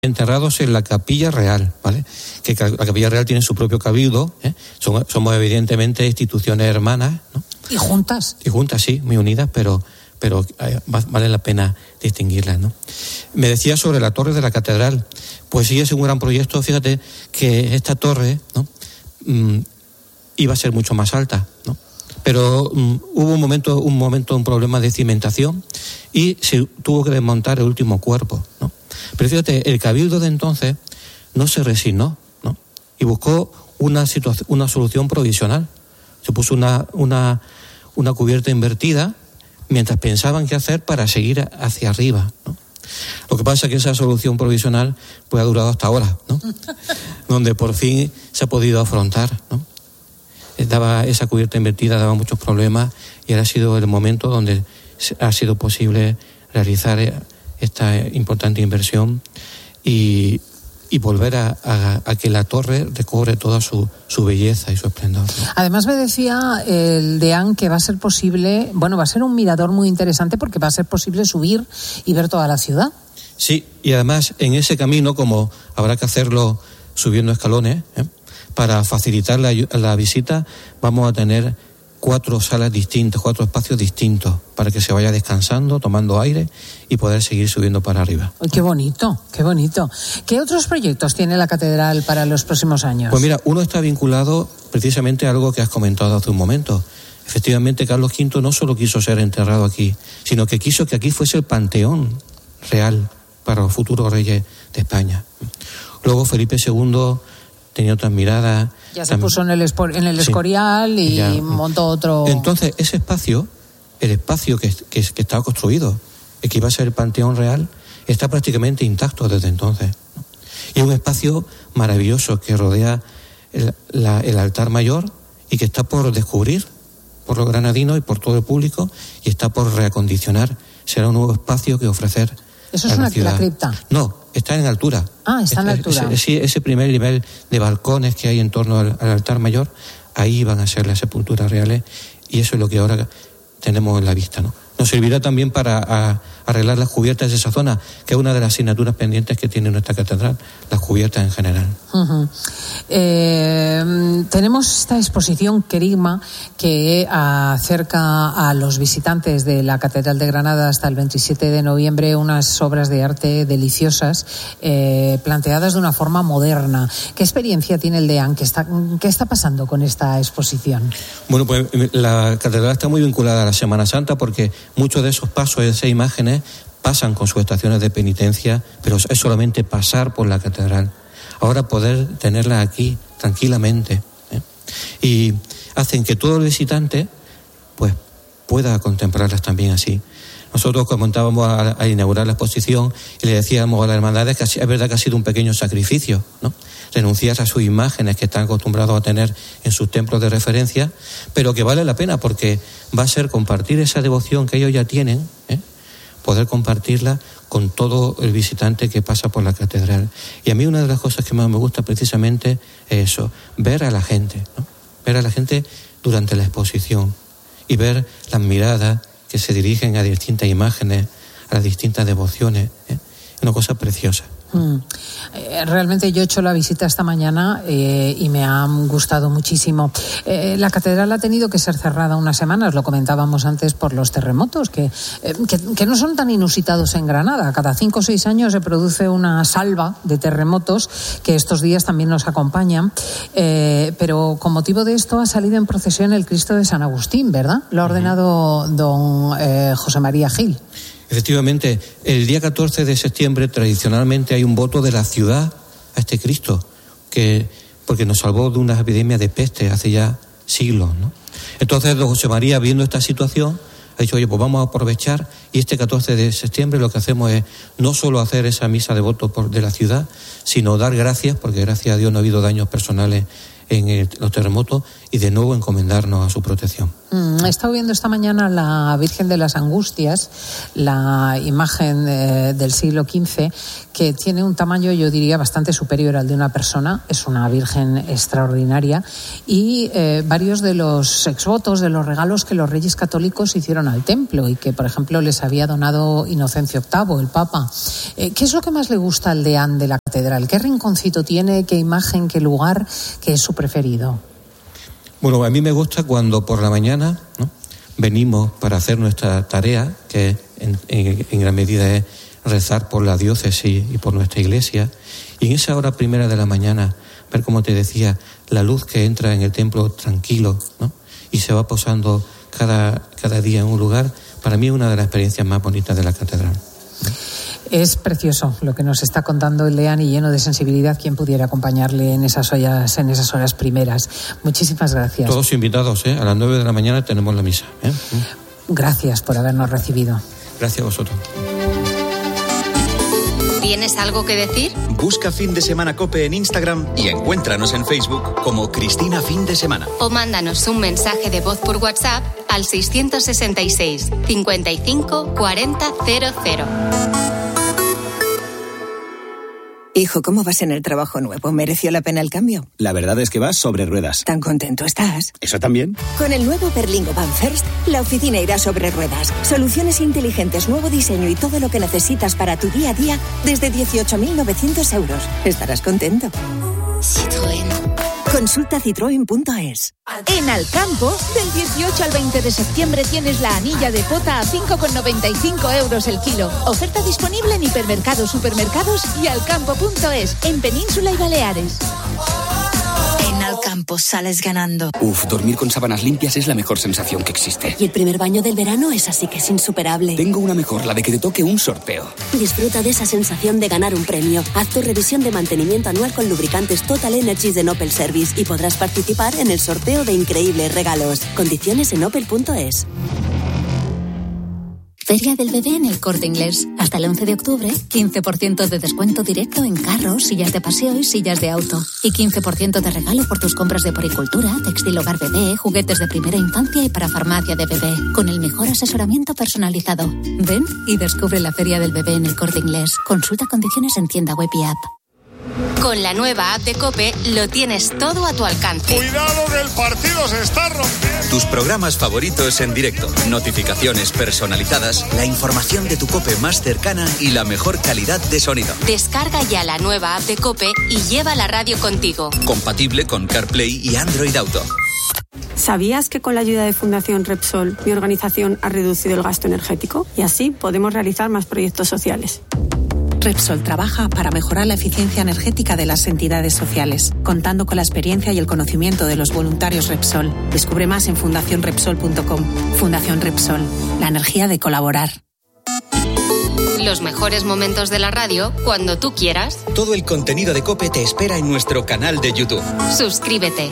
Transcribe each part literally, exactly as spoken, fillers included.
enterrados en la Capilla Real, ¿vale? Que la Capilla Real tiene su propio cabildo, ¿eh? Somos, somos evidentemente instituciones hermanas, ¿no? Y juntas. Y juntas, sí, muy unidas, pero, pero eh, vale la pena distinguirlas, ¿no? Me decía sobre la torre de la catedral. Pues sí, es un gran proyecto. Fíjate que esta torre, ¿no? Mm, iba a ser mucho más alta, ¿no? Pero um, hubo un momento, un momento, un problema de cimentación y se tuvo que desmontar el último cuerpo, ¿no? Pero fíjate, el cabildo de entonces no se resignó, ¿no? Y buscó una situación, una solución provisional. Se puso una, una, una cubierta invertida mientras pensaban qué hacer para seguir hacia arriba, ¿no? Lo que pasa es que esa solución provisional pues ha durado hasta ahora, ¿no? Donde por fin se ha podido afrontar, ¿no? Daba, esa cubierta invertida daba muchos problemas y ahora ha sido el momento donde ha sido posible realizar esta importante inversión y, y volver a, a, a que la torre recobre toda su, su belleza y su esplendor, ¿no? Además me decía el deán que va a ser posible, bueno, va a ser un mirador muy interesante porque va a ser posible subir y ver toda la ciudad. Sí, y además en ese camino, como habrá que hacerlo subiendo escalones, ¿eh? Para facilitar la, la visita, vamos a tener cuatro salas distintas, cuatro espacios distintos, para que se vaya descansando, tomando aire y poder seguir subiendo para arriba. ¡Ay, qué bonito, qué bonito! ¿Qué otros proyectos tiene la catedral para los próximos años? Pues mira, uno está vinculado precisamente a algo que has comentado hace un momento. Efectivamente, Carlos quinto no solo quiso ser enterrado aquí, sino que quiso que aquí fuese el panteón real para los futuros reyes de España. Luego Felipe segundo tenía otras miradas. Ya se puso en el, espor, en el Escorial sí, y ya montó otro... Entonces, ese espacio, el espacio que, que, que estaba construido, el que iba a ser el Panteón Real, está prácticamente intacto desde entonces, ¿no? Y es un espacio maravilloso que rodea el, la, el altar mayor y que está por descubrir por los granadinos y por todo el público y está por reacondicionar. Será un nuevo espacio que ofrecer. ¿Eso es una la cripta? No, está en altura. Ah, está en es, altura. Ese, ese primer nivel de balcones que hay en torno al, al altar mayor, ahí van a ser las sepulturas reales y eso es lo que ahora tenemos en la vista, ¿no? Nos servirá también para a, arreglar las cubiertas de esa zona, que es una de las asignaturas pendientes que tiene nuestra catedral, las cubiertas en general. Uh-huh. Eh, tenemos esta exposición Querigma que acerca a los visitantes de la Catedral de Granada hasta el veintisiete de noviembre unas obras de arte deliciosas eh, planteadas de una forma moderna. ¿Qué experiencia tiene el deán? ¿Qué está, qué está pasando con esta exposición? Bueno, pues la catedral está muy vinculada a la Semana Santa porque muchos de esos pasos, de esas imágenes, pasan con sus estaciones de penitencia, pero es solamente pasar por la catedral. Ahora poder tenerla aquí tranquilamente, ¿eh? Y hacen que todo el visitante pues pueda contemplarlas también así. Nosotros comentábamos a, a inaugurar la exposición y le decíamos a las hermandades que es verdad que ha sido un pequeño sacrificio, ¿no? Renunciar a sus imágenes que están acostumbrados a tener en sus templos de referencia, pero que vale la pena porque va a ser compartir esa devoción que ellos ya tienen, ¿eh? Poder compartirla con todo el visitante que pasa por la catedral. Y a mí una de las cosas que más me gusta precisamente es eso, ver a la gente, ¿no? Ver a la gente durante la exposición y ver las miradas que se dirigen a distintas imágenes, a las distintas devociones, ¿eh? Es una cosa preciosa. Mm. Eh, realmente yo he hecho la visita esta mañana eh, y me ha gustado muchísimo. Eh, la catedral ha tenido que ser cerrada unas semanas, lo comentábamos antes, por los terremotos, que, eh, que, que no son tan inusitados en Granada. Cada cinco o seis años se produce una salva de terremotos que estos días también nos acompañan. Eh, pero con motivo de esto ha salido en procesión el Cristo de San Agustín, ¿verdad? Lo ha ordenado don eh, José María Gil. Efectivamente, el día catorce de septiembre tradicionalmente hay un voto de la ciudad a este Cristo, que porque nos salvó de una epidemia de peste hace ya siglos, ¿no? Entonces don José María, viendo esta situación, ha dicho, oye, pues vamos a aprovechar y este catorce de septiembre lo que hacemos es no solo hacer esa misa de voto por, de la ciudad, sino dar gracias, porque gracias a Dios no ha habido daños personales en el, los terremotos, y de nuevo encomendarnos a su protección. Mm, he estado viendo esta mañana la Virgen de las Angustias, la imagen eh, del siglo quince, que tiene un tamaño, yo diría, bastante superior al de una persona. Es una Virgen extraordinaria. Y eh, varios de los exvotos, de los regalos que los reyes católicos hicieron al templo y que, por ejemplo, les había donado Inocencio octavo, el Papa. Eh, ¿Qué es lo que más le gusta al deán de la catedral? ¿Qué rinconcito tiene? ¿Qué imagen? ¿Qué lugar? ¿Qué es su preferido? Bueno, a mí me gusta cuando por la mañana, ¿no?, venimos para hacer nuestra tarea, que en, en, en gran medida es rezar por la diócesis y por nuestra iglesia, y en esa hora primera de la mañana ver, como te decía, la luz que entra en el templo tranquilo, ¿no?, y se va posando cada, cada día en un lugar, para mí es una de las experiencias más bonitas de la catedral. Es precioso lo que nos está contando el deán y lleno de sensibilidad quien pudiera acompañarle en esas horas, en esas horas primeras. Muchísimas gracias. Todos invitados, ¿eh? A las nueve de la mañana tenemos la misa, ¿eh? Gracias por habernos recibido. Gracias a vosotros. ¿Tienes algo que decir? Busca Fin de Semana COPE en Instagram y encuéntranos en Facebook como Cristina Fin de Semana. O mándanos un mensaje de voz por WhatsApp al seiscientos sesenta y seis, cincuenta y cinco, cuarenta, cero cero. Hijo, ¿cómo vas en el trabajo nuevo? ¿Mereció la pena el cambio? La verdad es que vas sobre ruedas. ¿Tan contento estás? ¿Eso también? Con el nuevo Berlingo Van First, la oficina irá sobre ruedas. Soluciones inteligentes, nuevo diseño y todo lo que necesitas para tu día a día desde dieciocho mil novecientos euros. Estarás contento. Citroën. Consulta citroen punto es. En Alcampo, del dieciocho al veinte de septiembre tienes la anilla de pota a cinco con noventa y cinco euros el kilo. Oferta disponible en hipermercados, supermercados y alcampo punto es, en Península y Baleares. En Alcampo sales ganando. Uf, dormir con sábanas limpias es la mejor sensación que existe. Y el primer baño del verano es así que es insuperable. Tengo una mejor, la de que te toque un sorteo. Disfruta de esa sensación de ganar un premio. Haz tu revisión de mantenimiento anual con lubricantes Total Energies de Opel Service y podrás participar en el sorteo de increíbles regalos. Condiciones en opel punto es. Feria del Bebé en El Corte Inglés. Hasta el once de octubre, quince por ciento de descuento directo en carros, sillas de paseo y sillas de auto. Y quince por ciento de regalo por tus compras de poricultura, textil hogar bebé, juguetes de primera infancia y para farmacia de bebé. Con el mejor asesoramiento personalizado. Ven y descubre la Feria del Bebé en El Corte Inglés. Consulta condiciones en tienda web y app. Con la nueva app de COPE lo tienes todo a tu alcance. ¡Cuidado que el partido se está rompiendo! Tus programas favoritos en directo, notificaciones personalizadas, la información de tu COPE más cercana y la mejor calidad de sonido. Descarga ya la nueva app de COPE y lleva la radio contigo. Compatible con CarPlay y Android Auto. ¿Sabías que con la ayuda de Fundación Repsol, mi organización ha reducido el gasto energético? Y así podemos realizar más proyectos sociales. Repsol trabaja para mejorar la eficiencia energética de las entidades sociales, contando con la experiencia y el conocimiento de los voluntarios Repsol. Descubre más en fundación repsol punto com. Fundación Repsol, la energía de colaborar. Los mejores momentos de la radio cuando tú quieras. Todo el contenido de COPE te espera en nuestro canal de YouTube. Suscríbete.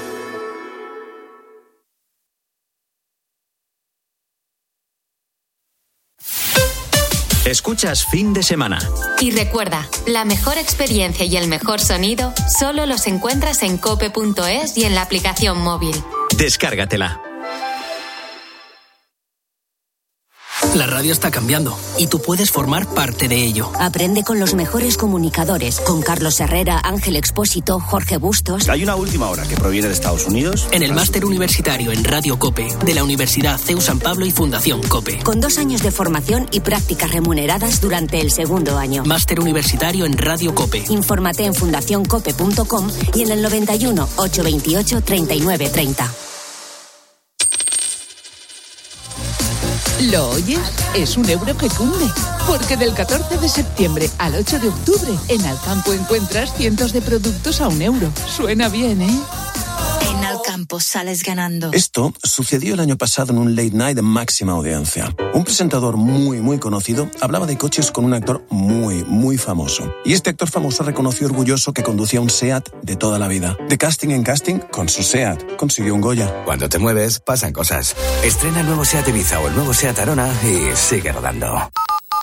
Escuchas Fin de Semana. Y recuerda, la mejor experiencia y el mejor sonido solo los encuentras en cope punto es y en la aplicación móvil. Descárgatela. La radio está cambiando y tú puedes formar parte de ello. Aprende con los mejores comunicadores, con Carlos Herrera, Ángel Expósito, Jorge Bustos. Hay una última hora que proviene de Estados Unidos. En el máster universitario en Radio COPE de la Universidad C E U San Pablo y Fundación COPE. Con dos años de formación y prácticas remuneradas durante el segundo año. Máster universitario en Radio COPE. Infórmate en fundación cope punto com y en el noventa y uno, ochocientos veintiocho, treinta y nueve treinta. ¿Lo oyes? Es un euro que cunde. Porque del catorce de septiembre al ocho de octubre, en Alcampo encuentras cientos de productos a un euro. Suena bien, ¿eh? En Alcampo sales ganando. Esto sucedió el año pasado en un late night de máxima audiencia. Un presentador muy, muy conocido hablaba de coches con un actor muy, muy famoso. Y este actor famoso reconoció orgulloso que conducía un SEAT de toda la vida. De casting en casting, con su SEAT consiguió un Goya. Cuando te mueves, pasan cosas. Estrena el nuevo SEAT Ibiza o el nuevo SEAT Arona y sigue rodando.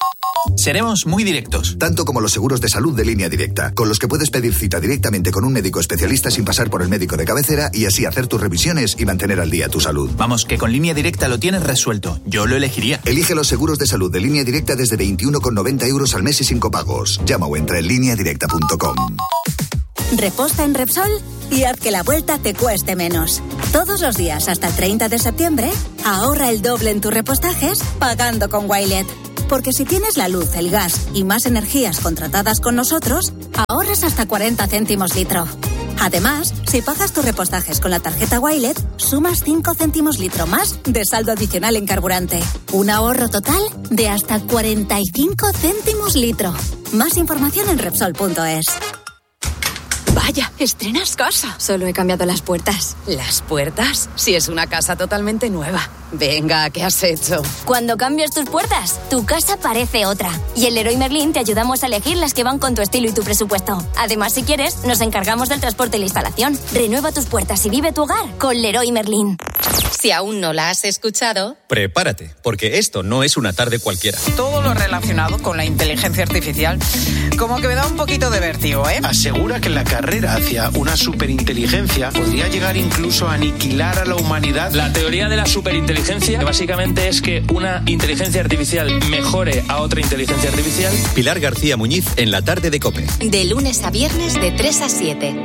Seremos muy directos. Tanto como los seguros de salud de Línea Directa, con los que puedes pedir cita directamente con un médico especialista sin pasar por el médico de cabecera y así hacer tus revisiones y mantener al día tu salud. Vamos, que con Línea Directa lo tienes resuelto. Yo lo elegiría. Elige los seguros de salud de Línea Directa desde veintiuno con noventa euros al mes y sin copagos. Llama o entra en línea directa punto com. Reposta en Repsol y haz que la vuelta te cueste menos. Todos los días hasta el treinta de septiembre, ahorra el doble en tus repostajes pagando con Wilet. Porque si tienes la luz, el gas y más energías contratadas con nosotros, ahorras hasta cuarenta céntimos litro. Además, si pagas tus repostajes con la tarjeta Wilet, sumas cinco céntimos litro más de saldo adicional en carburante. Un ahorro total de hasta cuarenta y cinco céntimos litro. Más información en Repsol punto es. Vaya, estrenas casa. Solo he cambiado las puertas. ¿Las puertas? Si es una casa totalmente nueva. Venga, ¿qué has hecho? Cuando cambias tus puertas, tu casa parece otra. Y en Leroy Merlin te ayudamos a elegir las que van con tu estilo y tu presupuesto. Además, si quieres, nos encargamos del transporte y la instalación. Renueva tus puertas y vive tu hogar con Leroy Merlin. Si aún no la has escuchado, prepárate, porque esto no es una tarde cualquiera. Todo lo relacionado con la inteligencia artificial, como que me da un poquito de vértigo, ¿eh? Asegura que la carrera hacia una superinteligencia podría llegar incluso a aniquilar a la humanidad. La teoría de la superinteligencia básicamente es que una inteligencia artificial mejore a otra inteligencia artificial. Pilar García Muñiz en la tarde de COPE. De lunes a viernes de tres a siete.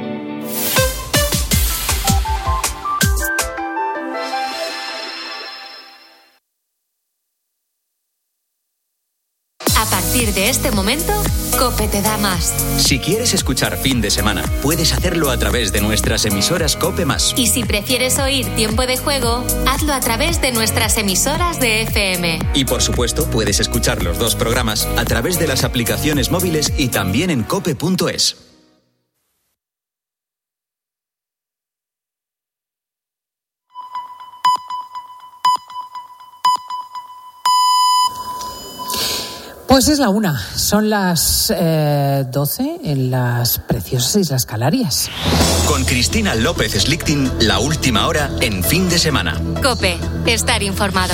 A partir de este momento, COPE te da más. Si quieres escuchar fin de semana, puedes hacerlo a través de nuestras emisoras COPE más. Y si prefieres oír Tiempo de Juego, hazlo a través de nuestras emisoras de F M. Y por supuesto, puedes escuchar los dos programas a través de las aplicaciones móviles y también en cope punto es. Pues es la una, son las eh, doce en las preciosas Islas Canarias. Con Cristina López Slichting, la última hora en fin de semana. COPE, estar informado.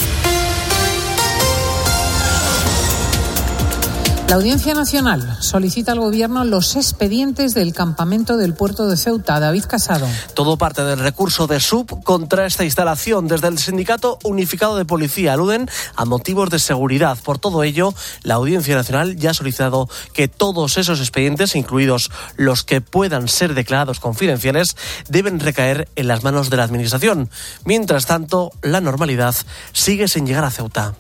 La Audiencia Nacional solicita al Gobierno los expedientes del campamento del puerto de Ceuta. David Casado. Todo parte del recurso de S U B contra esta instalación. Desde el Sindicato Unificado de Policía aluden a motivos de seguridad. Por todo ello, la Audiencia Nacional ya ha solicitado que todos esos expedientes, incluidos los que puedan ser declarados confidenciales, deben recaer en las manos de la Administración. Mientras tanto, la normalidad sigue sin llegar a Ceuta.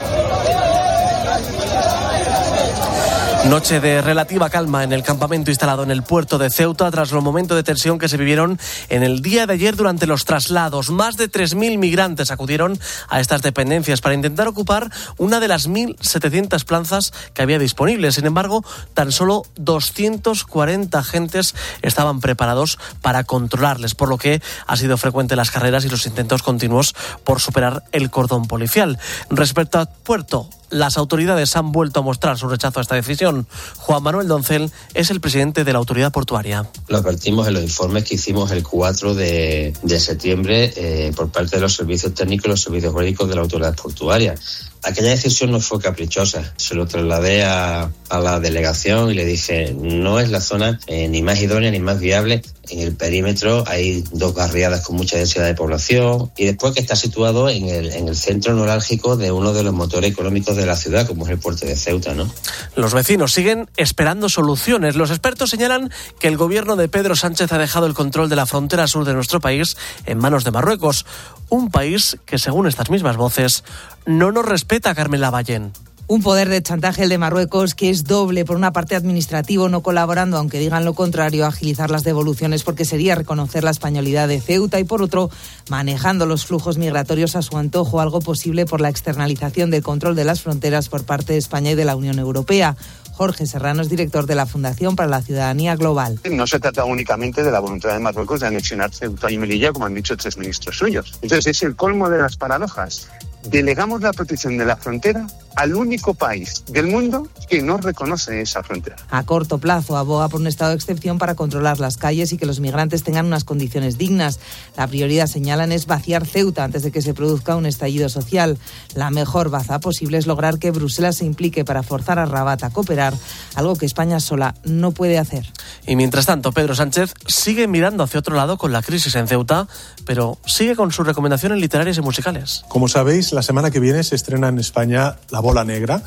Noche de relativa calma en el campamento instalado en el puerto de Ceuta tras los momentos de tensión que se vivieron en el día de ayer durante los traslados. Más de tres mil migrantes acudieron a estas dependencias para intentar ocupar una de las mil setecientas plazas que había disponibles. Sin embargo, tan solo doscientos cuarenta agentes estaban preparados para controlarles, por lo que ha sido frecuente las carreras y los intentos continuos por superar el cordón policial. Respecto al puerto, las autoridades han vuelto a mostrar su rechazo a esta decisión. Juan Manuel Doncel es el presidente de la autoridad portuaria. Lo advertimos en los informes que hicimos el cuatro de septiembre eh, por parte de los servicios técnicos y los servicios jurídicos de la autoridad portuaria. Aquella decisión no fue caprichosa. Se lo trasladé a, a la delegación y le dije, no es la zona eh, ni más idónea ni más viable. En el perímetro hay dos barriadas con mucha densidad de población y después que está situado en el, en el centro neurálgico de uno de los motores económicos de la ciudad, como es el puerto de Ceuta, ¿no? Los vecinos siguen esperando soluciones. Los expertos señalan que el gobierno de Pedro Sánchez ha dejado el control de la frontera sur de nuestro país en manos de Marruecos, un país que, según estas mismas voces, no nos respeta, Carmen Lavallén. Un poder de chantaje el de Marruecos que es doble. Por una parte, administrativo, no colaborando, aunque digan lo contrario, agilizar las devoluciones porque sería reconocer la españolidad de Ceuta, y por otro, manejando los flujos migratorios a su antojo, algo posible por la externalización del control de las fronteras por parte de España y de la Unión Europea. Jorge Serrano es director de la Fundación para la Ciudadanía Global. No se trata únicamente de la voluntad de Marruecos de anexionar Ceuta y Melilla, como han dicho tres ministros suyos. Entonces es el colmo de las paradojas. delegamos la protección de la frontera al único país del mundo que no reconoce esa frontera. A corto plazo aboga por un estado de excepción para controlar las calles y que los migrantes tengan unas condiciones dignas. La prioridad, señalan, es vaciar Ceuta antes de que se produzca un estallido social. La mejor baza posible es lograr que Bruselas se implique para forzar a Rabat a cooperar, algo que España sola no puede hacer. Y mientras tanto, Pedro Sánchez sigue mirando hacia otro lado con la crisis en Ceuta, pero sigue con sus recomendaciones literarias y musicales. Como sabéis, la semana que viene se estrena en España La Bola Negra,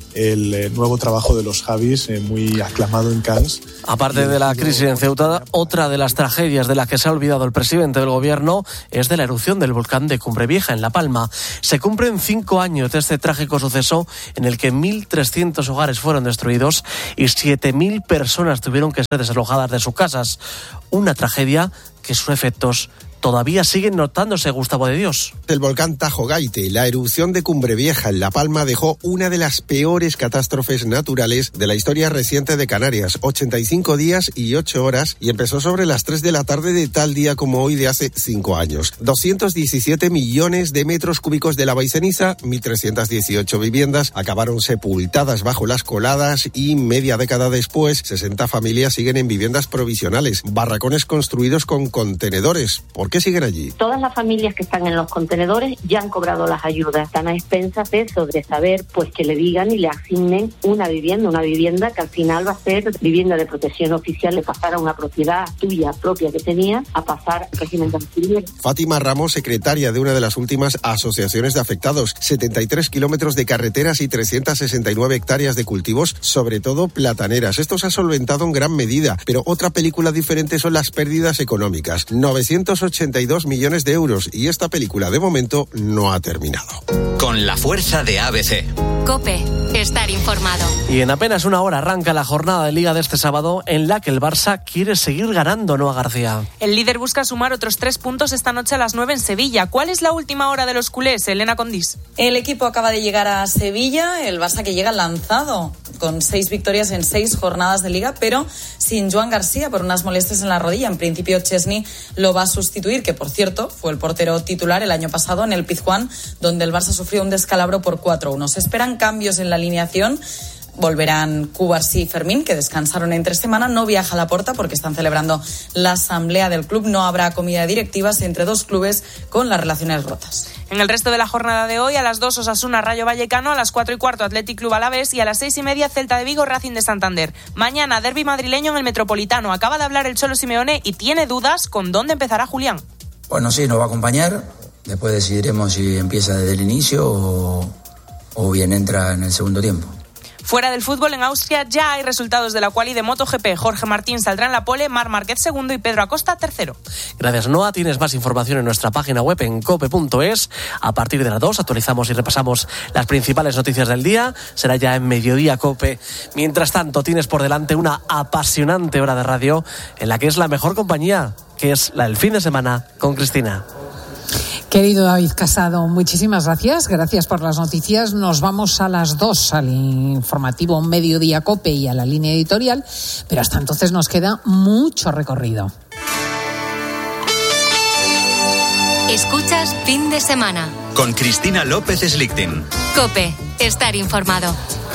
el eh, nuevo trabajo de los Javis, eh, muy aclamado en Cannes. Aparte de la crisis en Ceuta, otra de las tragedias de las que se ha olvidado el presidente del gobierno es de la erupción del volcán de Cumbre Vieja, en La Palma. Se cumplen cinco años de este trágico suceso en el que mil trescientos hogares fueron destruidos y siete mil personas tuvieron que ser desalojadas de sus casas. Una tragedia que sus efectos todavía siguen notándose, Gustavo de Dios. El volcán Tajo Gaite, la erupción de Cumbre Vieja en La Palma, dejó una de las peores catástrofes naturales de la historia reciente de Canarias. ochenta y cinco días y ocho horas, y empezó sobre las tres de la tarde de tal día como hoy de hace cinco años. doscientos diecisiete millones de metros cúbicos de lava y ceniza, mil trescientas dieciocho viviendas acabaron sepultadas bajo las coladas y media década después, sesenta familias siguen en viviendas provisionales, barracones construidos con contenedores. ¿Por qué siguen allí? Todas las familias que están en los contenedores ya han cobrado las ayudas. Están a expensas de eso, de saber pues que le digan y le asignen una vivienda, una vivienda que al final va a ser vivienda de protección oficial, de pasar a una propiedad tuya propia que tenía, a pasar al régimen de alquiler. Fátima Ramos, secretaria de una de las últimas asociaciones de afectados. setenta y tres kilómetros de carreteras y trescientas sesenta y nueve hectáreas de cultivos, sobre todo plataneras. Esto se ha solventado en gran medida, pero otra película diferente son las pérdidas económicas. novecientos ochenta y dos millones de euros, y esta película de momento no ha terminado. Con la fuerza de A B C. COPE, estar informado. Y en apenas una hora arranca la jornada de Liga de este sábado, en la que el Barça quiere seguir ganando, ¿no, García? El líder busca sumar otros tres puntos esta noche a las nueve en Sevilla. ¿Cuál es la última hora de los culés, Elena Condís? El equipo acaba de llegar a Sevilla, el Barça que llega lanzado, con seis victorias en seis jornadas de Liga, pero sin Joan García por unas molestias en la rodilla. En principio Chesney lo va a sustituir, que por cierto fue el portero titular el año pasado en el Pizjuán, donde el Barça sufrió un descalabro por cuatro uno. Se esperan cambios en la alineación. Volverán Cubarsí y Fermín, que descansaron entre semana. No viaja a Laporta porque están celebrando la asamblea del club. No habrá comida de directivas entre dos clubes con las relaciones rotas. En el resto de la jornada de hoy, a las dos Osasuna Rayo Vallecano, a las cuatro y cuarto Athletic Club Alavés y a las seis y media Celta de Vigo Racing de Santander. Mañana derbi madrileño en el Metropolitano. Acaba de hablar el Cholo Simeone y tiene dudas con dónde empezará Julián. Bueno, sí, nos va a acompañar. Después decidiremos si empieza desde el inicio o, o bien entra en el segundo tiempo. Fuera del fútbol, en Austria ya hay resultados de la quali de MotoGP. Jorge Martín saldrá en la pole, Marc Márquez segundo y Pedro Acosta tercero. Gracias, Noa. Tienes más información en nuestra página web en cope punto es. A partir de las dos actualizamos y repasamos las principales noticias del día. Será ya en Mediodía Cope. Mientras tanto, tienes por delante una apasionante hora de radio en la que es la mejor compañía, que es la del fin de semana con Cristina. Querido David Casado, muchísimas gracias. Gracias por las noticias. Nos vamos a las dos al informativo Mediodía Cope y a la línea editorial, pero hasta entonces nos queda mucho recorrido. Escuchas Fin de Semana. Con Cristina López Slichting. COPE, estar informado.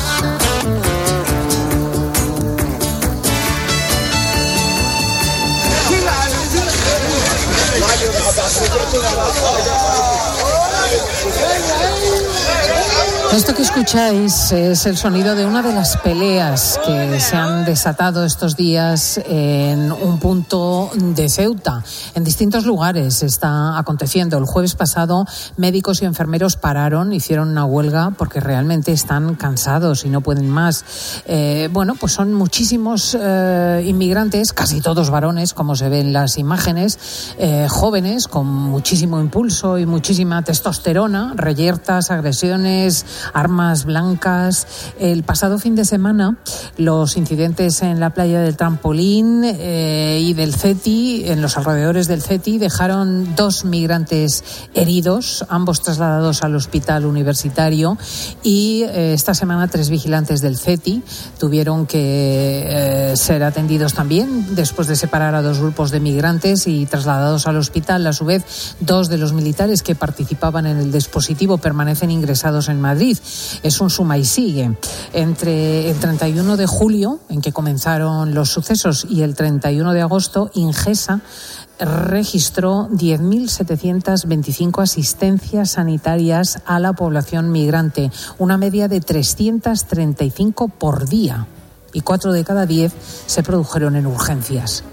Esto que escucháis es el sonido de una de las peleas que se han desatado estos días en un punto de Ceuta. En distintos lugares está aconteciendo. El jueves pasado, médicos y enfermeros pararon, hicieron una huelga porque realmente están cansados y no pueden más. Eh, bueno, pues son muchísimos eh, inmigrantes, casi todos varones, como se ven en las imágenes, eh, jóvenes con muchísimo impulso y muchísima testosterona, reyertas, agresiones, armas blancas. El pasado fin de semana, los incidentes en la playa del Trampolín eh, y del CETI, en los alrededores del CETI, dejaron dos migrantes heridos, ambos trasladados al hospital universitario, y eh, esta semana tres vigilantes del CETI tuvieron que eh, ser atendidos también después de separar a dos grupos de migrantes y trasladados al hospital. A su vez, dos de los militares que participaban en el dispositivo permanecen ingresados en Madrid. Es un suma y sigue. Entre el treinta y uno de julio, en que comenzaron los sucesos, y el treinta y uno de agosto, Ingesa registró diez mil setecientas veinticinco asistencias sanitarias a la población migrante, una media de trescientas treinta y cinco por día, y cuatro de cada diez se produjeron en urgencias.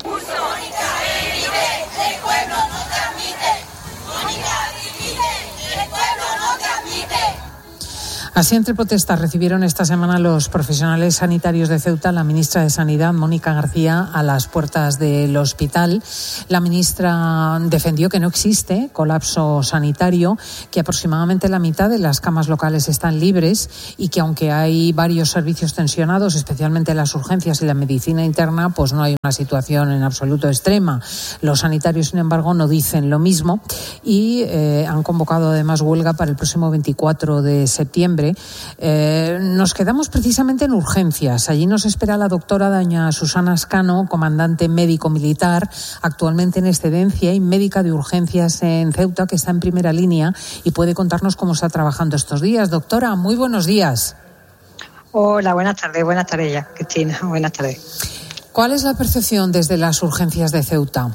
Así, entre protestas, recibieron esta semana los profesionales sanitarios de Ceuta la ministra de Sanidad, Mónica García, a las puertas del hospital. La ministra defendió que no existe colapso sanitario, que aproximadamente la mitad de las camas locales están libres y que, aunque hay varios servicios tensionados, especialmente las urgencias y la medicina interna, pues no hay una situación en absoluto extrema. Los sanitarios, sin embargo, no dicen lo mismo y eh, han convocado además huelga para el próximo veinticuatro de septiembre. Eh, nos quedamos precisamente en urgencias. Allí nos espera la doctora doña Susana Ascano, comandante médico militar, actualmente en excedencia y médica de urgencias en Ceuta, que está en primera línea y puede contarnos cómo está trabajando estos días. Doctora, muy buenos días. Hola, buenas tardes, buenas tardes ya, Cristina, buenas tardes. ¿Cuál es la percepción desde las urgencias de Ceuta?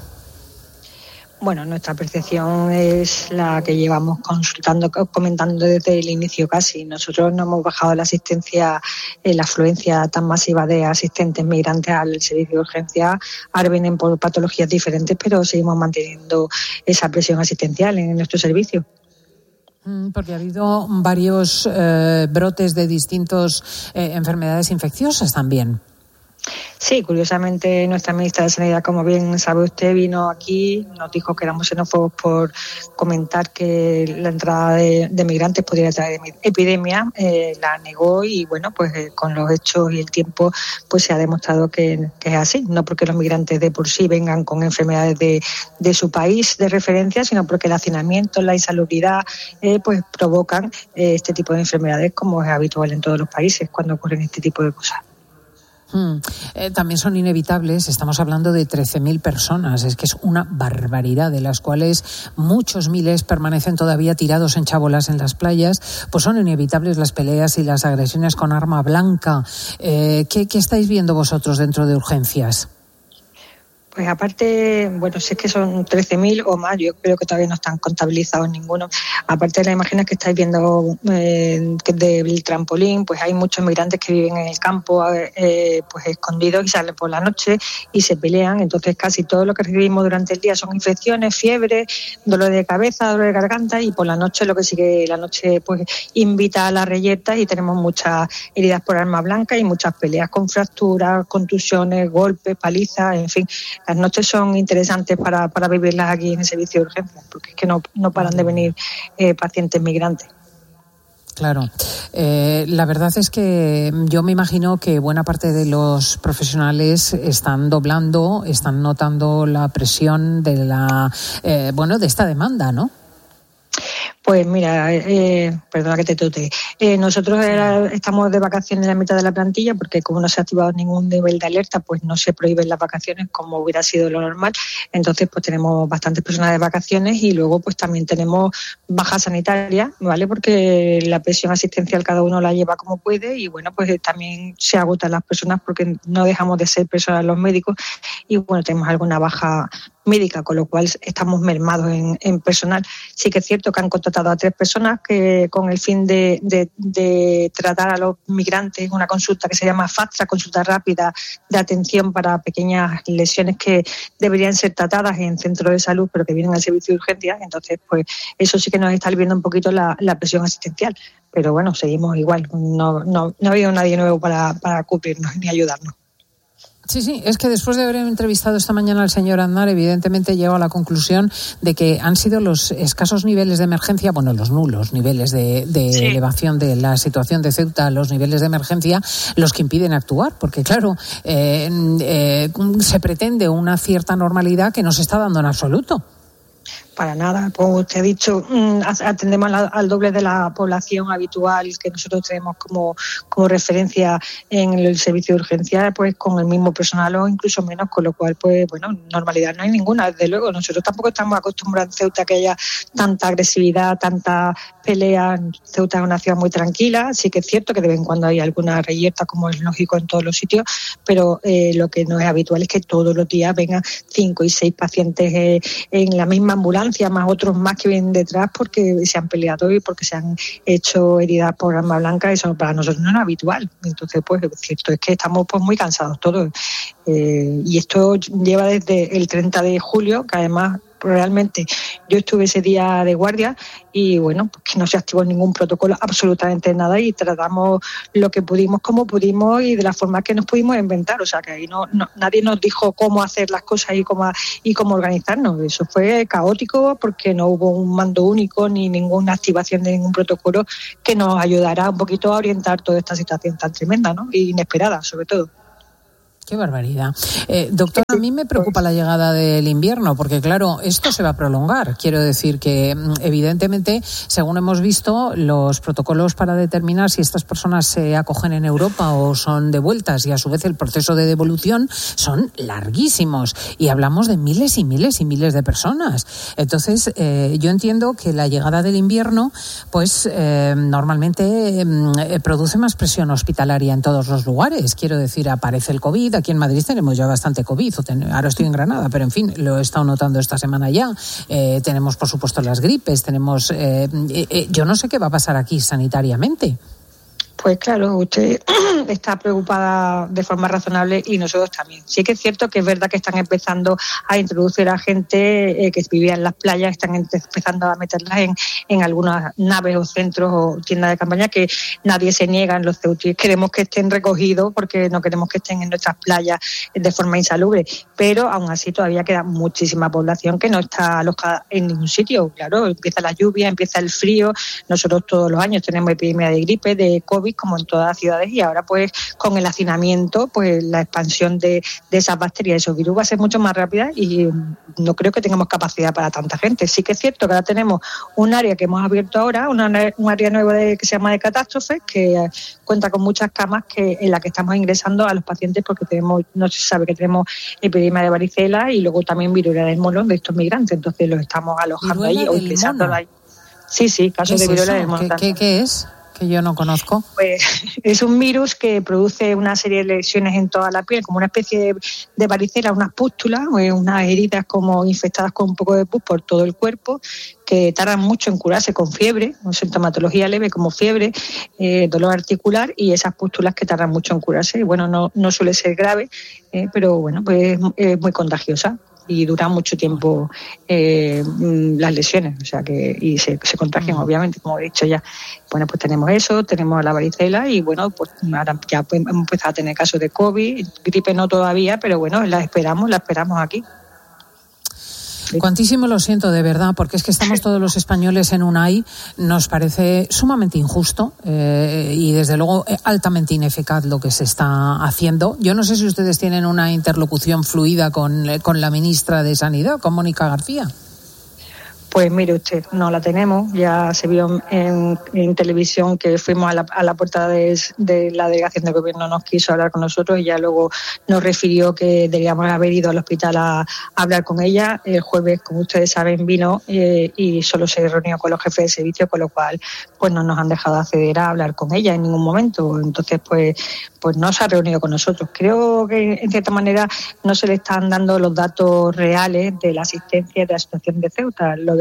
Bueno, nuestra percepción es la que llevamos consultando, comentando desde el inicio casi. Nosotros no hemos bajado la asistencia, eh, la afluencia tan masiva de asistentes migrantes al servicio de urgencia. Ahora vienen por patologías diferentes, pero seguimos manteniendo esa presión asistencial en nuestro servicio. Porque ha habido varios eh, brotes de distintas eh, enfermedades infecciosas también. Sí, curiosamente nuestra ministra de Sanidad, como bien sabe usted, vino aquí, nos dijo que éramos xenófobos por comentar que la entrada de, de migrantes podría traer epidemia, eh, la negó y bueno, pues eh, con los hechos y el tiempo pues se ha demostrado que, que es así, no porque los migrantes de por sí vengan con enfermedades de, de su país de referencia, sino porque el hacinamiento, la insalubridad eh, pues provocan eh, este tipo de enfermedades, como es habitual en todos los países cuando ocurren este tipo de cosas. Mm. Eh, también son inevitables, estamos hablando de trece mil personas, es que es una barbaridad, de las cuales muchos miles permanecen todavía tirados en chabolas en las playas, pues son inevitables las peleas y las agresiones con arma blanca. Eh, ¿qué, ¿Qué estáis viendo vosotros dentro de urgencias? Pues aparte, bueno, si es que son trece mil o más, yo creo que todavía no están contabilizados ninguno. Aparte de las imágenes que estáis viendo eh, del trampolín, pues hay muchos migrantes que viven en el campo, eh, pues escondidos y salen por la noche y se pelean. Entonces casi todo lo que recibimos durante el día son infecciones, fiebre, dolor de cabeza, dolor de garganta, y por la noche lo que sí que la noche pues invita a las reyertas y tenemos muchas heridas por arma blanca y muchas peleas con fracturas, contusiones, golpes, palizas, en fin. Las noches son interesantes para, para vivirlas aquí en el servicio de urgencias, porque es que no, no paran de venir eh, pacientes migrantes. Claro. Eh, la verdad es que yo me imagino que buena parte de los profesionales están doblando, están notando la presión de la, eh, bueno, de esta demanda, ¿no? Pues mira, eh, perdona que te tute. Eh, nosotros era, estamos de vacaciones en la mitad de la plantilla porque como no se ha activado ningún nivel de alerta, pues no se prohíben las vacaciones como hubiera sido lo normal. Entonces, pues tenemos bastantes personas de vacaciones y luego pues también tenemos baja sanitaria, ¿vale? Porque la presión asistencial cada uno la lleva como puede y bueno, pues también se agotan las personas porque no dejamos de ser personas los médicos y bueno, tenemos alguna baja médica, con lo cual estamos mermados en, en personal. Sí que es cierto que han contratado a tres personas que con el fin de, de, de tratar a los migrantes una consulta que se llama FASTRA, consulta rápida de atención para pequeñas lesiones que deberían ser tratadas en centros de salud pero que vienen al servicio de urgencia. Entonces, pues eso sí que nos está aliviando un poquito la, la presión asistencial. Pero bueno, seguimos igual. No, no, no ha habido nadie nuevo para, para cubrirnos ni ayudarnos. Sí, sí, es que después de haber entrevistado esta mañana al señor Aznar, evidentemente llego a la conclusión de que han sido los escasos niveles de emergencia, bueno, los nulos niveles de, de sí. elevación de la situación de Ceuta, los niveles de emergencia, los que impiden actuar, porque claro, eh, eh, se pretende una cierta normalidad que no se está dando en absoluto. Para nada, como usted ha dicho, atendemos al doble de la población habitual que nosotros tenemos como, como referencia en el servicio de urgencia, pues con el mismo personal o incluso menos, con lo cual, pues bueno, normalidad no hay ninguna, desde luego. Nosotros tampoco estamos acostumbrados en Ceuta a que haya tanta agresividad, tanta pelea. Ceuta es una ciudad muy tranquila, sí que es cierto que de vez en cuando hay alguna reyerta, como es lógico en todos los sitios, pero eh, lo que no es habitual es que todos los días vengan cinco y seis pacientes eh, en la misma ambulancia, más otros más que vienen detrás porque se han peleado y porque se han hecho heridas por arma blanca. Eso para nosotros no es habitual. Entonces, pues lo cierto es que estamos pues muy cansados todos. Eh, y esto lleva desde el treinta de julio, que además realmente yo estuve ese día de guardia y bueno, pues que no se activó ningún protocolo, absolutamente nada, y tratamos lo que pudimos como pudimos y de la forma que nos pudimos inventar. O sea que ahí no, no nadie nos dijo cómo hacer las cosas y cómo y cómo organizarnos. Eso fue caótico porque no hubo un mando único ni ninguna activación de ningún protocolo que nos ayudara un poquito a orientar toda esta situación tan tremenda, ¿no? Y inesperada, sobre todo. Qué barbaridad. Eh, doctor, a mí me preocupa la llegada del invierno, porque claro, esto se va a prolongar. Quiero decir que, evidentemente, según hemos visto, los protocolos para determinar si estas personas se acogen en Europa o son devueltas, y a su vez el proceso de devolución, son larguísimos. Y hablamos de miles y miles y miles de personas. Entonces, eh, yo entiendo que la llegada del invierno, pues, eh, normalmente eh, produce más presión hospitalaria en todos los lugares. Quiero decir, aparece el COVID. Aquí en Madrid tenemos ya bastante COVID, ahora estoy en Granada, pero en fin, lo he estado notando esta semana ya. Eh, tenemos, por supuesto, las gripes, tenemos... Eh, eh, yo no sé qué va a pasar aquí sanitariamente. Pues claro, usted está preocupada de forma razonable y nosotros también. Sí que es cierto que es verdad que están empezando a introducir a gente eh, que vivía en las playas, están empezando a meterlas en, en algunas naves o centros o tiendas de campaña, que nadie se niega en los ceutíes. Queremos que estén recogidos porque no queremos que estén en nuestras playas de forma insalubre, pero aún así todavía queda muchísima población que no está alojada en ningún sitio. Claro, empieza la lluvia, empieza el frío. Nosotros todos los años tenemos epidemia de gripe, de COVID, como en todas las ciudades, y ahora pues con el hacinamiento, pues la expansión de, de esas bacterias, esos virus va a ser mucho más rápida y no creo que tengamos capacidad para tanta gente. Sí que es cierto que ahora tenemos un área que hemos abierto ahora, una, un área nueva de, que se llama de catástrofes, que cuenta con muchas camas que en la que estamos ingresando a los pacientes porque tenemos, no se sabe que tenemos epidemia de varicela y luego también viruela del mono de estos migrantes, entonces los estamos alojando ahí o ingresando ahí. Sí, sí, casos de viruela del mono. ¿Qué, qué, ¿Qué es? Que yo no conozco. Pues es un virus que produce una serie de lesiones en toda la piel, como una especie de, de varicela, unas pústulas, o unas heridas como infectadas con un poco de pus por todo el cuerpo, que tardan mucho en curarse, con fiebre, con sintomatología leve como fiebre, eh, dolor articular, y esas pústulas que tardan mucho en curarse. Y bueno, no, no suele ser grave, eh, pero bueno, pues es, es muy contagiosa y dura mucho tiempo eh, las lesiones, o sea que y se, se contagian, obviamente, como he dicho ya. Bueno, pues tenemos eso, tenemos la varicela y bueno, pues ahora ya hemos empezado a tener casos de COVID, gripe no todavía, pero bueno, la esperamos, la esperamos aquí. Cuantísimo lo siento, de verdad, porque es que estamos todos los españoles en un ay, nos parece sumamente injusto eh, y desde luego altamente ineficaz lo que se está haciendo. Yo no sé si ustedes tienen una interlocución fluida con, con la ministra de Sanidad, con Mónica García. Pues mire usted, no la tenemos, ya se vio en, en televisión que fuimos a la, a la puerta de, de la delegación de gobierno, nos quiso hablar con nosotros y ya luego nos refirió que deberíamos haber ido al hospital a, a hablar con ella. El jueves, como ustedes saben, vino eh, y solo se reunió con los jefes de servicio, con lo cual pues no nos han dejado acceder a hablar con ella en ningún momento. Entonces pues, pues no se ha reunido con nosotros. Creo que en cierta manera no se le están dando los datos reales de la asistencia y de la situación de Ceuta. Lo de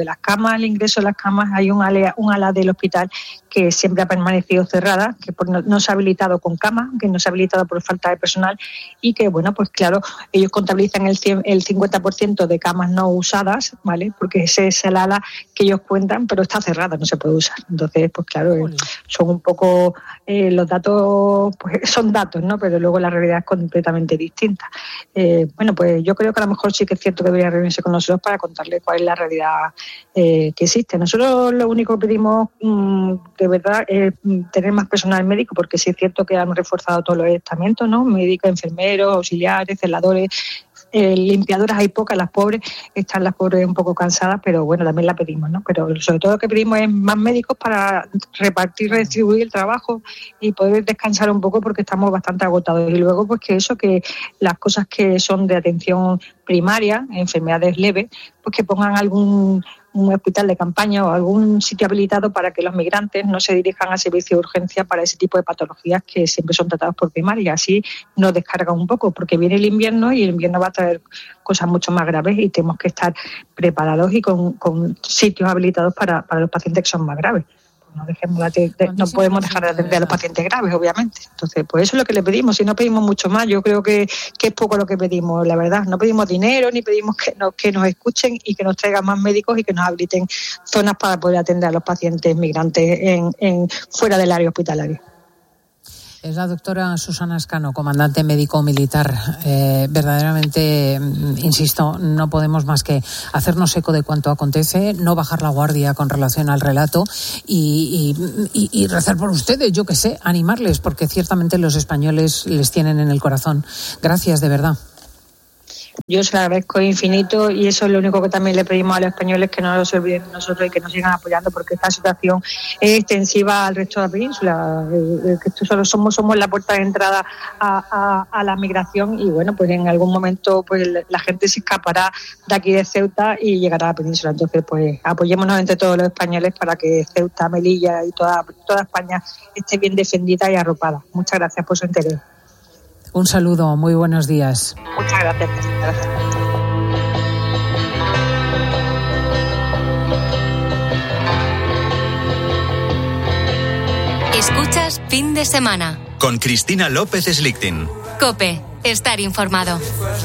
de las camas, el ingreso de las camas, hay un ala, un ala del hospital que siempre ha permanecido cerrada, que por no, no se ha habilitado con camas, que no se ha habilitado por falta de personal y que, bueno, pues claro, ellos contabilizan el, cien, el cincuenta por ciento de camas no usadas, ¿vale? Porque ese es el ala que ellos cuentan, pero está cerrada, no se puede usar. Entonces, pues claro, eh, son un poco, eh, los datos, pues son datos, ¿no? Pero luego la realidad es completamente distinta. Eh, bueno, pues yo creo que a lo mejor sí que es cierto que debería reunirse con nosotros para contarles cuál es la realidad eh, que existe. Nosotros lo único que pedimos mmm, de verdad es tener más personal médico, porque sí es cierto que han reforzado todos los estamentos, ¿no? Médicos, enfermeros, auxiliares, celadores, eh, limpiadoras hay pocas, las pobres, están las pobres un poco cansadas, pero bueno, también la pedimos, ¿no? Pero sobre todo lo que pedimos es más médicos para repartir, redistribuir el trabajo y poder descansar un poco porque estamos bastante agotados. Y luego, pues que eso, que las cosas que son de atención primaria, enfermedades leves, pues que pongan algún un hospital de campaña o algún sitio habilitado para que los migrantes no se dirijan al servicio de urgencia para ese tipo de patologías que siempre son tratados por primaria. Así nos descarga un poco, porque viene el invierno y el invierno va a traer cosas mucho más graves y tenemos que estar preparados y con, con sitios habilitados para, para los pacientes que son más graves. No, dejemos de, de, no podemos dejar de atender a los pacientes graves, obviamente. Entonces, pues eso es lo que le pedimos. Y no pedimos mucho más. Yo creo que, que es poco lo que pedimos, la verdad. No pedimos dinero, ni pedimos que nos, que nos escuchen y que nos traigan más médicos y que nos habiliten zonas para poder atender a los pacientes migrantes en, en fuera del área hospitalaria. Es la doctora Susana Escano, comandante médico militar. Eh, verdaderamente, insisto, no podemos más que hacernos eco de cuanto acontece, no bajar la guardia con relación al relato y, y, y rezar por ustedes, yo qué sé, animarles, porque ciertamente los españoles les tienen en el corazón. Gracias, de verdad. Yo se lo agradezco infinito y eso es lo único que también le pedimos a los españoles, que no nos olviden de nosotros y que nos sigan apoyando, porque esta situación es extensiva al resto de la península, que esto solo somos somos la puerta de entrada a, a, a la migración y bueno, pues en algún momento pues la gente se escapará de aquí de Ceuta y llegará a la península. Entonces pues apoyémonos entre todos los españoles para que Ceuta, Melilla y toda, toda España esté bien defendida y arropada. Muchas gracias por su interés. Un saludo, muy buenos días. Muchas gracias. gracias. Escuchas Fin de Semana con Cristina López Slichting. COPE, estar informado.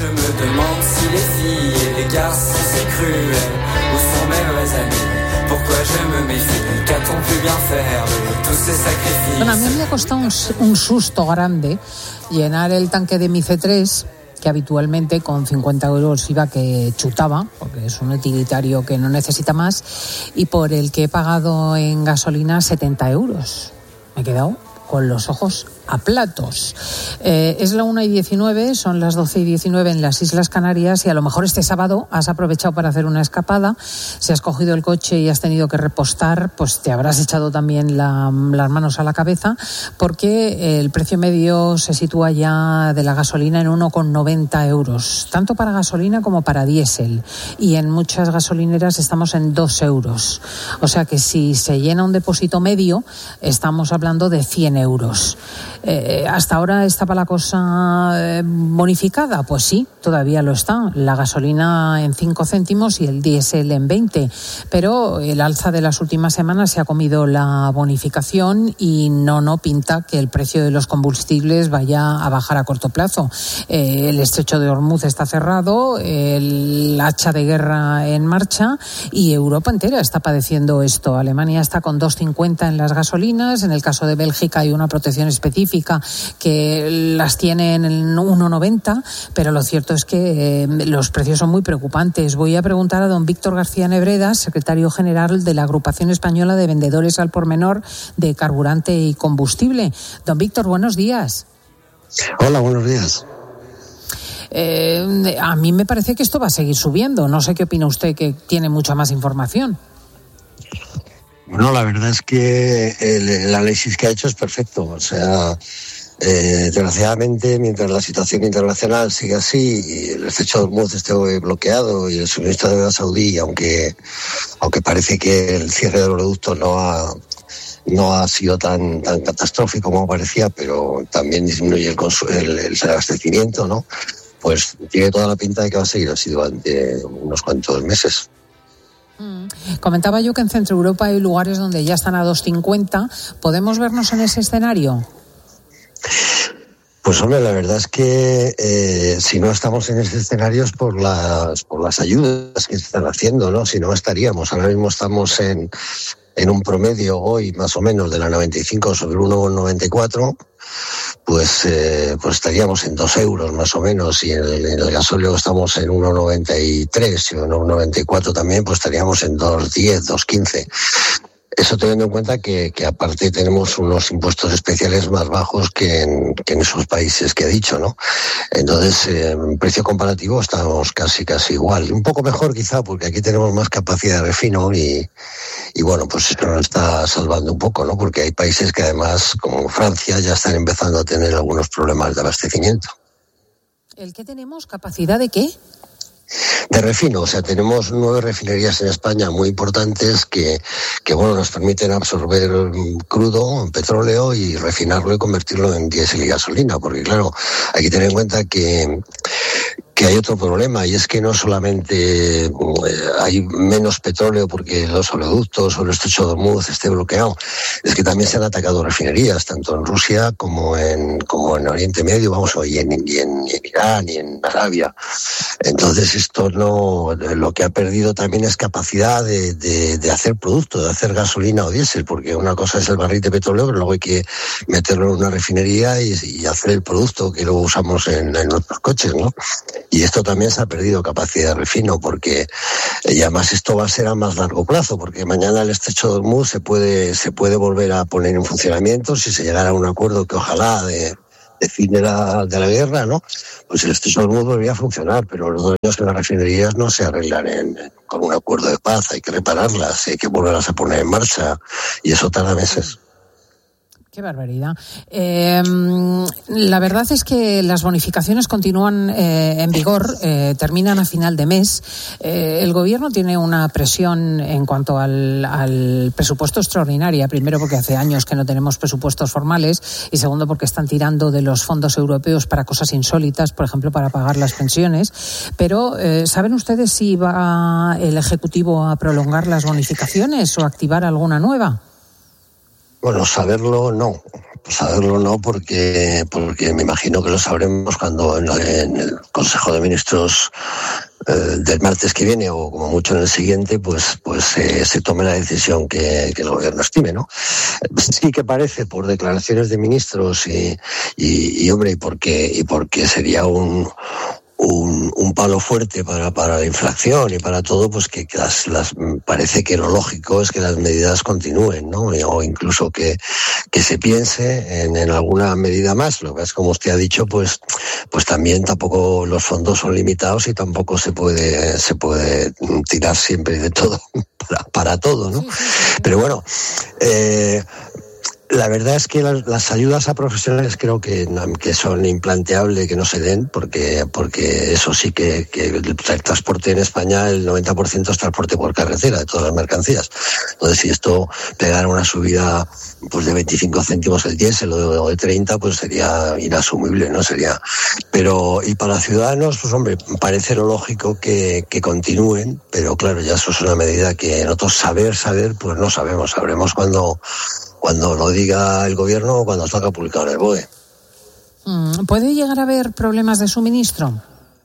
Bueno, a mí me ha costado un, un susto grande llenar el tanque de mi C tres, que habitualmente con cincuenta euros iba que chutaba, porque es un utilitario que no necesita más, y por el que he pagado en gasolina setenta euros. Me he quedado con los ojos a platos. Eh, es la una y diecinueve, son las doce y diecinueve en las Islas Canarias y a lo mejor este sábado has aprovechado para hacer una escapada. Si has cogido el coche y has tenido que repostar, pues te habrás echado también la, las manos a la cabeza, porque el precio medio se sitúa ya de la gasolina en uno con noventa euros, tanto para gasolina como para diésel, y en muchas gasolineras estamos en dos euros. O sea que si se llena un depósito medio, estamos hablando de cien euros. Eh, ¿Hasta ahora estaba la cosa eh, bonificada? Pues sí, todavía lo está. La gasolina en cinco céntimos y el diésel en veinte. Pero el alza de las últimas semanas se ha comido la bonificación y no, no pinta que el precio de los combustibles vaya a bajar a corto plazo. Eh, el estrecho de Hormuz está cerrado, el hacha de guerra en marcha y Europa entera está padeciendo esto. Alemania está con dos cincuenta en las gasolinas. En el caso de Bélgica hay una protección específica que las tiene en uno noventa, pero lo cierto es que eh, los precios son muy preocupantes. Voy a preguntar a don Víctor García Nebredas, secretario general de la Agrupación Española de Vendedores al Por Menor de Carburante y Combustible. Don Víctor, buenos días. Hola, buenos días. Eh, a mí me parece que esto va a seguir subiendo. No sé qué opina usted, que tiene mucha más información. Bueno, la verdad es que el, el análisis que ha hecho es perfecto. O sea, eh, desgraciadamente, mientras la situación internacional sigue así y el estrecho de Hormuz esté bloqueado y el suministro de Arabia Saudí, aunque, aunque parece que el cierre del oleoducto no ha, no ha sido tan, tan catastrófico como parecía, pero también disminuye el, consu- el, el abastecimiento, ¿no? Pues tiene toda la pinta de que va a seguir así durante unos cuantos meses. Mm. Comentaba yo que en Centro Europa hay lugares donde ya están a dos cincuenta. ¿Podemos vernos en ese escenario? Pues hombre, la verdad es que eh, si no estamos en ese escenario es por las, por las ayudas que se están haciendo, ¿no? Si no estaríamos. Ahora mismo estamos en, en un promedio hoy más o menos de la noventa y cinco sobre uno coma noventa y cuatro, pues, eh, pues estaríamos en dos euros más o menos, y en el, en el gasóleo estamos en uno coma noventa y tres y uno coma noventa y cuatro también, pues estaríamos en dos coma diez, dos coma quince. Eso teniendo en cuenta que, que aparte tenemos unos impuestos especiales más bajos que en, que en esos países que he dicho, ¿no? Entonces, eh, en precio comparativo estamos casi casi igual. Un poco mejor quizá porque aquí tenemos más capacidad de refino y, y bueno, pues eso nos está salvando un poco, ¿no? Porque hay países que además, como Francia, ya están empezando a tener algunos problemas de abastecimiento. ¿El qué tenemos? ¿Capacidad de qué? De refino, o sea, tenemos nueve refinerías en España muy importantes que, que bueno, nos permiten absorber crudo, petróleo y refinarlo y convertirlo en diésel y gasolina, porque claro, hay que tener en cuenta que que hay otro problema, y es que no solamente eh, hay menos petróleo porque los oleoductos o el estrecho de Hormuz esté bloqueado, es que también se han atacado refinerías, tanto en Rusia como en como en Oriente Medio, vamos, y en, y en, y en Irán y en Arabia. Entonces esto no, lo que ha perdido también es capacidad de, de, de hacer producto, de hacer gasolina o diésel, porque una cosa es el barril de petróleo, pero luego hay que meterlo en una refinería y, y hacer el producto que luego usamos en, en nuestros coches, ¿no? Y esto también se ha perdido capacidad de refino, porque y además esto va a ser a más largo plazo, porque mañana el estrecho de Hormuz se puede se puede volver a poner en funcionamiento si se llegara a un acuerdo que ojalá de, de fin de la, de la guerra, ¿no? Pues el estrecho de Hormuz volvería a funcionar, pero los daños en las refinerías no se arreglan en, con un acuerdo de paz, hay que repararlas, hay que volverlas a poner en marcha, y eso tarda meses. Qué barbaridad. Eh, la verdad es que las bonificaciones continúan eh, en vigor, eh, terminan a final de mes. Eh, el Gobierno tiene una presión en cuanto al, al presupuesto extraordinaria, primero porque hace años que no tenemos presupuestos formales y segundo porque están tirando de los fondos europeos para cosas insólitas, por ejemplo, para pagar las pensiones. Pero, eh, ¿saben ustedes si va el Ejecutivo a prolongar las bonificaciones o activar alguna nueva? Bueno, saberlo no, saberlo no porque porque me imagino que lo sabremos cuando en, la, en el Consejo de Ministros eh, del martes que viene o como mucho en el siguiente, pues pues eh, se tome la decisión que, que el Gobierno estime, ¿no? Sí que parece por declaraciones de ministros y y, y hombre, y porque y porque sería un Un, un palo fuerte para, para la inflación y para todo, pues que, que las, las parece que lo lógico es que las medidas continúen, ¿no? O incluso que, que se piense en, en alguna medida más. Lo que es, como usted ha dicho, pues, pues también tampoco los fondos son limitados y tampoco se puede, se puede tirar siempre de todo para, para todo, ¿no? Pero bueno, eh, la verdad es que las, las ayudas a profesionales creo que, que son implanteables que no se den, porque porque eso sí que, que el transporte en España, el noventa por ciento es transporte por carretera de todas las mercancías. Entonces, si esto pegara una subida pues de veinticinco céntimos el diésel o de treinta, pues sería inasumible, ¿no? Sería. Pero, y para ciudadanos, pues hombre, parece lo lógico que, que continúen, pero claro, ya eso es una medida que nosotros saber, saber, pues no sabemos, sabremos cuando cuando lo diga el Gobierno o cuando salga publicado en el B O E. ¿Puede llegar a haber problemas de suministro?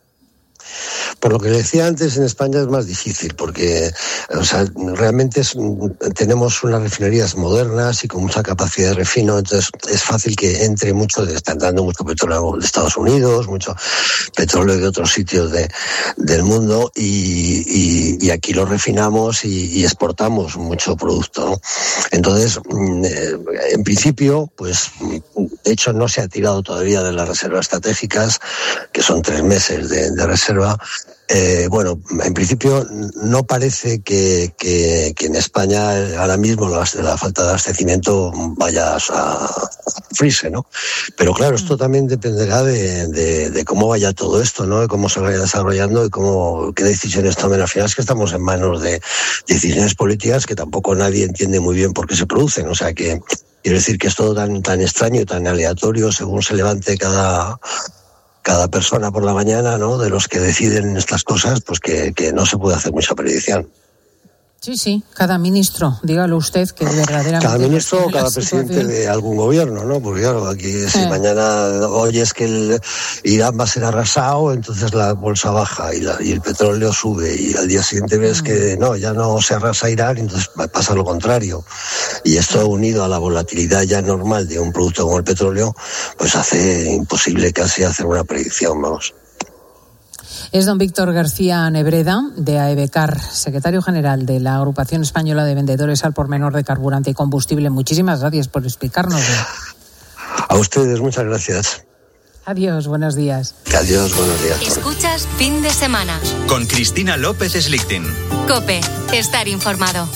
Por lo que le decía antes, en España es más difícil porque, o sea, realmente es, tenemos unas refinerías modernas y con mucha capacidad de refino, entonces es fácil que entre mucho, está entrando mucho petróleo de Estados Unidos, mucho petróleo de otros sitios de, del mundo y, y, y aquí lo refinamos y, y exportamos mucho producto, ¿no? Entonces, en principio, pues, de hecho no se ha tirado todavía de las reservas estratégicas, que son tres meses de, de reserva. Eh, bueno, en principio no parece que, que, que en España ahora mismo la, la falta de abastecimiento vaya a frise, ¿no? Pero claro, esto también dependerá de, de, de cómo vaya todo esto, ¿no? De cómo se vaya desarrollando y cómo, qué decisiones tomen. Al final es que estamos en manos de decisiones políticas que tampoco nadie entiende muy bien por qué se producen. O sea que quiero decir que es todo tan, tan extraño y tan aleatorio según se levante cada... cada persona por la mañana, ¿no? De los que deciden estas cosas, pues que, que no se puede hacer mucha predicción. Sí, sí, cada ministro, dígalo usted, que verdaderamente... Cada ministro o cada presidente de algún gobierno, ¿no? Porque claro, aquí si eh. mañana oyes que el Irán va a ser arrasado, entonces la bolsa baja y, la, y el petróleo sube, y al día siguiente ves mm. que no, ya no se arrasa Irán, entonces pasa lo contrario. Y esto unido a la volatilidad ya normal de un producto como el petróleo, pues hace imposible casi hacer una predicción, vamos. Es don Víctor García Nebreda, de AEBECAR, secretario general de la Agrupación Española de Vendedores al Por Menor de Carburante y Combustible. Muchísimas gracias por explicárnoslo. A ustedes, muchas gracias. Adiós, buenos días. Adiós, buenos días. Escuchas Fin de Semana. Con Cristina López Slichting. COPE, estar informado.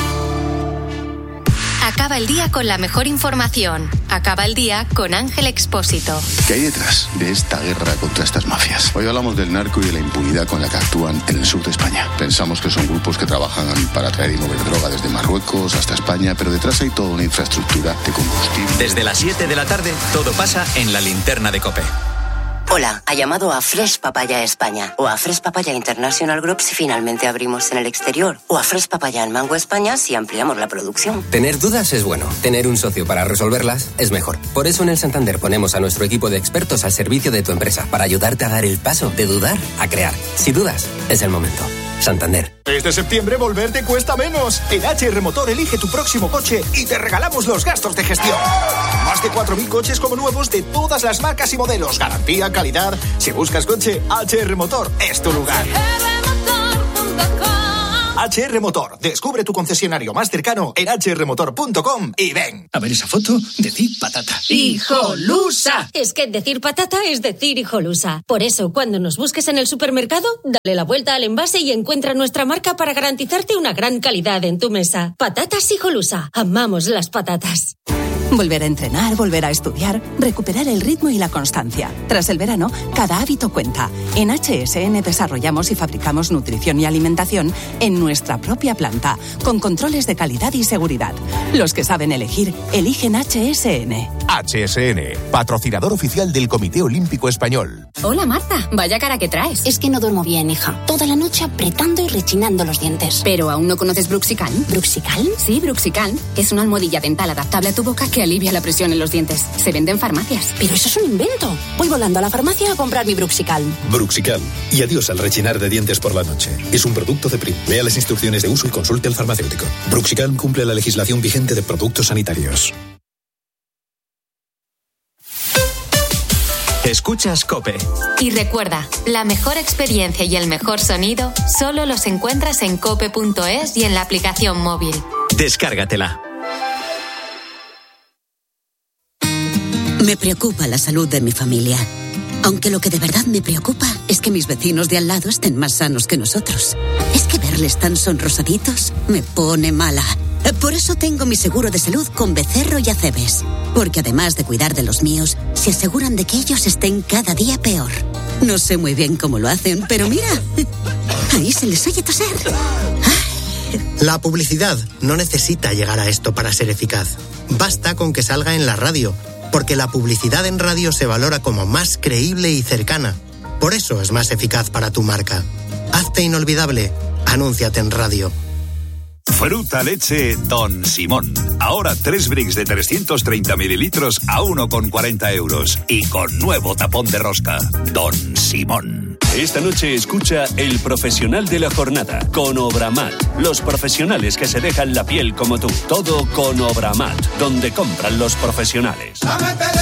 Acaba el día con la mejor información. Acaba el día con Ángel Expósito. ¿Qué hay detrás de esta guerra contra estas mafias? Hoy hablamos del narco y de la impunidad con la que actúan en el sur de España. Pensamos que son grupos que trabajan para traer y mover droga desde Marruecos hasta España, pero detrás hay toda una infraestructura de combustible. Desde las siete de la tarde, todo pasa en la linterna de COPE. Hola, ha llamado a Fresh Papaya España o a Fresh Papaya International Group si finalmente abrimos en el exterior, o a Fresh Papaya en Mango España si ampliamos la producción. Tener dudas es bueno, tener un socio para resolverlas es mejor. Por eso en el Santander ponemos a nuestro equipo de expertos al servicio de tu empresa para ayudarte a dar el paso de dudar a crear. Si dudas, es el momento. Santander. Este septiembre volver te cuesta menos. En H R Motor elige tu próximo coche y te regalamos los gastos de gestión. Más de cuatro mil coches como nuevos de todas las marcas y modelos. Garantía, calidad. Si buscas coche, H R Motor es tu lugar. H R Motor. Descubre tu concesionario más cercano en hache erre motor punto com y ven. A ver esa foto, decir patata. ¡Hijolusa! Es que decir patata es decir hijolusa. Por eso, cuando nos busques en el supermercado, dale la vuelta al envase y encuentra nuestra marca para garantizarte una gran calidad en tu mesa. Patatas Hijolusa. Amamos las patatas. Volver a entrenar, volver a estudiar, recuperar el ritmo y la constancia. Tras el verano, cada hábito cuenta. En H S N desarrollamos y fabricamos nutrición y alimentación en nuestra propia planta, con controles de calidad y seguridad. Los que saben elegir, eligen H S N. H S N, patrocinador oficial del Comité Olímpico Español. Hola Marta, vaya cara que traes. Es que no duermo bien, hija. Toda la noche apretando y rechinando los dientes. ¿Pero aún no conoces Bruxical? ¿Bruxical? Sí, Bruxical, que es una almohadilla dental adaptable a tu boca que alivia la presión en los dientes. Se vende en farmacias. Pero eso es un invento. Voy volando a la farmacia a comprar mi Bruxical. Bruxical. Y adiós al rechinar de dientes por la noche. Es un producto de Prim. Lea las instrucciones de uso y consulte al farmacéutico. Bruxical cumple la legislación vigente de productos sanitarios. Escuchas COPE. Y recuerda, la mejor experiencia y el mejor sonido solo los encuentras en cope punto es y en la aplicación móvil. Descárgatela. Me preocupa la salud de mi familia. Aunque lo que de verdad me preocupa es que mis vecinos de al lado estén más sanos que nosotros. Es que verles tan sonrosaditos me pone mala. Por eso tengo mi seguro de salud con Becerro y Acebes. Porque además de cuidar de los míos, se aseguran de que ellos estén cada día peor. No sé muy bien cómo lo hacen, pero mira, ahí se les oye toser. La publicidad no necesita llegar a esto para ser eficaz. Basta con que salga en la radio, porque la publicidad en radio se valora como más creíble y cercana. Por eso es más eficaz para tu marca. Hazte inolvidable. Anúnciate en radio. Fruta leche Don Simón. Ahora tres bricks de trescientos treinta mililitros a uno con cuarenta euros. Y con nuevo tapón de rosca. Don Simón. Esta noche escucha El Profesional de la Jornada con Obramat. Los profesionales que se dejan la piel como tú. Todo con Obramat, donde compran los profesionales.